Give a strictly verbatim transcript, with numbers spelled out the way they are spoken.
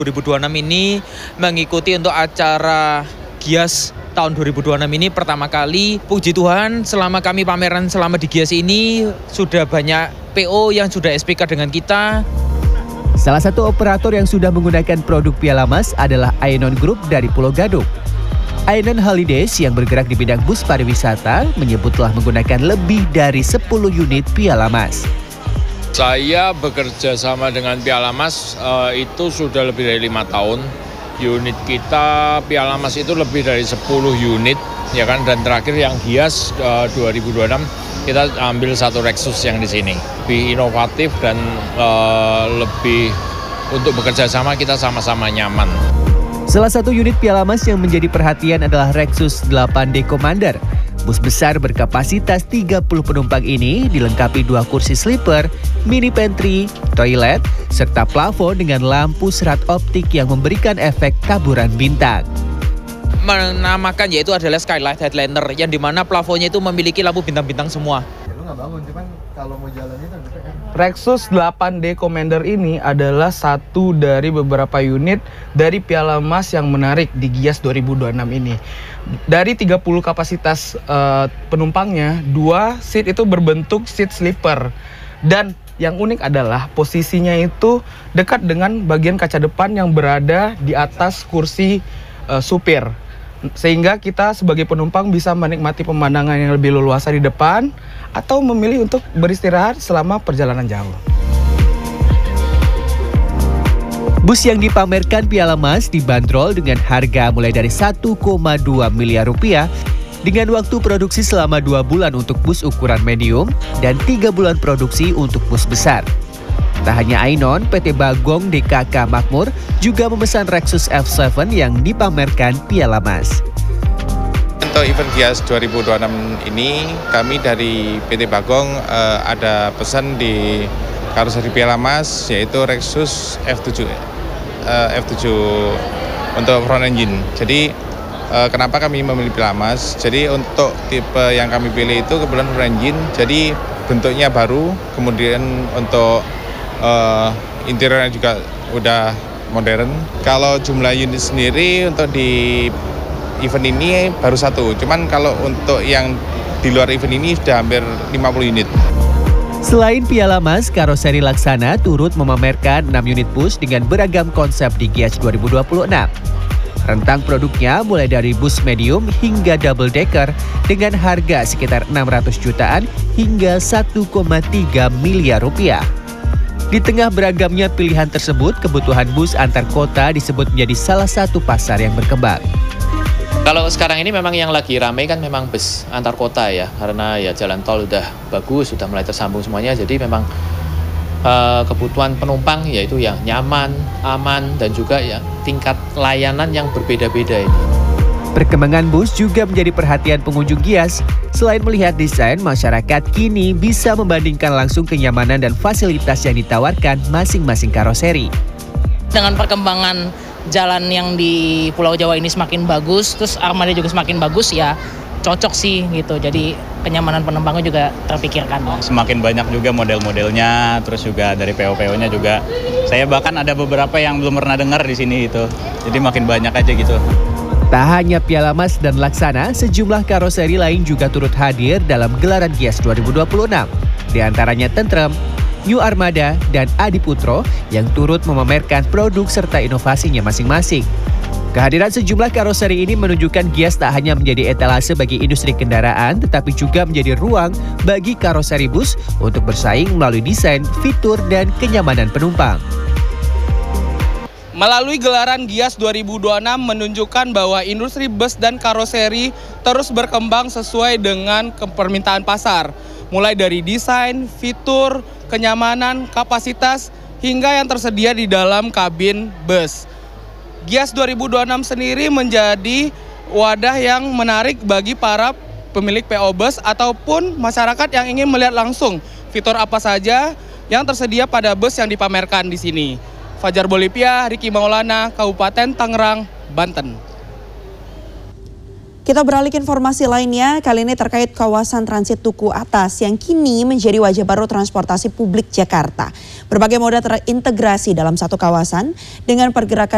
dua ribu dua puluh enam ini mengikuti untuk acara Gias tahun dua ribu dua puluh enam ini pertama kali. Puji Tuhan selama kami pameran selama di Gias ini sudah banyak P O yang sudah S P K dengan kita. Salah satu operator yang sudah menggunakan produk Piala Mas adalah Ainon Group dari Pulau Gadung. Ainon Holidays yang bergerak di bidang bus pariwisata menyebut telah menggunakan lebih dari sepuluh unit Piala Mas. Saya bekerja sama dengan Piala Mas uh, itu sudah lebih dari lima tahun. Unit kita Piala Mas itu lebih dari sepuluh unit, ya kan. Dan terakhir yang Gias uh, dua ribu dua puluh enam kita ambil satu Rexus yang di sini. Lebih inovatif dan uh, lebih untuk bekerja sama kita sama-sama nyaman. Salah satu unit Piala Mas yang menjadi perhatian adalah Rexus delapan D Commander. Bus besar berkapasitas tiga puluh penumpang ini dilengkapi dua kursi sleeper, mini pantry, toilet, serta plafon dengan lampu serat optik yang memberikan efek taburan bintang. Menamakan yaitu adalah Skylight Headliner yang dimana plafonnya itu memiliki lampu bintang-bintang semua. Ya, lu nggak bangun, cuman kalau mau jalannya kan gitu kan. Rexus delapan D Commander ini adalah satu dari beberapa unit dari Piala Mas yang menarik di Gias dua ribu dua puluh enam ini. Dari tiga puluh kapasitas uh, penumpangnya, dua seat itu berbentuk seat sleeper. Dan yang unik adalah posisinya itu dekat dengan bagian kaca depan yang berada di atas kursi uh, supir. Sehingga kita sebagai penumpang bisa menikmati pemandangan yang lebih leluasa di depan atau memilih untuk beristirahat selama perjalanan jauh. Bus yang dipamerkan Piala Mas dibanderol dengan harga mulai dari satu koma dua miliar rupiah dengan waktu produksi selama dua bulan untuk bus ukuran medium dan tiga bulan produksi untuk bus besar. Tak hanya Ainon, P T Bagong D K K Makmur juga memesan Rexus F tujuh yang dipamerkan Piala Mas. Untuk event Gias dua ribu dua puluh enam ini kami dari P T Bagong uh, ada pesan di karoseri Piala Mas yaitu Rexus F tujuh uh, F tujuh untuk front engine. Jadi uh, kenapa kami memilih Piala Mas? Jadi untuk tipe yang kami pilih itu kebetulan front engine. Jadi bentuknya baru, kemudian untuk uh, interiornya juga udah modern. Kalau jumlah unit sendiri untuk di event ini baru satu. Cuman kalau untuk yang di luar event ini sudah hampir lima puluh unit. Selain Piala Mas, karoseri Laksana turut memamerkan enam unit bus dengan beragam konsep di Gias dua ribu dua puluh enam. Rentang produknya mulai dari bus medium hingga double decker dengan harga sekitar enam ratus jutaan hingga satu koma tiga miliar rupiah. Di tengah beragamnya pilihan tersebut, kebutuhan bus antar kota disebut menjadi salah satu pasar yang berkembang. Kalau sekarang ini memang yang lagi ramai kan memang bus antar kota ya, karena ya jalan tol udah bagus, sudah mulai tersambung semuanya, jadi memang uh, kebutuhan penumpang yaitu yang nyaman, aman, dan juga ya tingkat layanan yang berbeda-beda ini. Perkembangan bus juga menjadi perhatian pengunjung Gias. Selain melihat desain, masyarakat kini bisa membandingkan langsung kenyamanan dan fasilitas yang ditawarkan masing-masing karoseri. Dengan perkembangan jalan yang di Pulau Jawa ini semakin bagus, terus armada juga semakin bagus, ya cocok sih gitu. Jadi kenyamanan penumpangnya juga terpikirkan. Semakin banyak juga model-modelnya, terus juga dari P O-P O-nya juga. Saya bahkan ada beberapa yang belum pernah dengar di sini itu. Jadi makin banyak aja gitu. Tak hanya Piala Mas dan Laksana, sejumlah karoseri lain juga turut hadir dalam gelaran Gias dua ribu dua puluh enam. Di antaranya Tentrem, New Armada, dan Adiputro yang turut memamerkan produk serta inovasinya masing-masing. Kehadiran sejumlah karoseri ini menunjukkan Gias tak hanya menjadi etalase bagi industri kendaraan, tetapi juga menjadi ruang bagi karoseri bus untuk bersaing melalui desain, fitur, dan kenyamanan penumpang. Melalui gelaran Gias dua ribu dua puluh enam menunjukkan bahwa industri bus dan karoseri terus berkembang sesuai dengan permintaan pasar. Mulai dari desain, fitur, kenyamanan, kapasitas, hingga yang tersedia di dalam kabin bus. Gias dua ribu dua puluh enam sendiri menjadi wadah yang menarik bagi para pemilik P O bus ataupun masyarakat yang ingin melihat langsung fitur apa saja yang tersedia pada bus yang dipamerkan di sini. Fajar Bolivia, Riki Maulana, Kabupaten Tangerang, Banten. Kita beralih ke informasi lainnya, kali ini terkait kawasan transit Tugu Atas yang kini menjadi wajah baru transportasi publik Jakarta. Berbagai moda terintegrasi dalam satu kawasan dengan pergerakan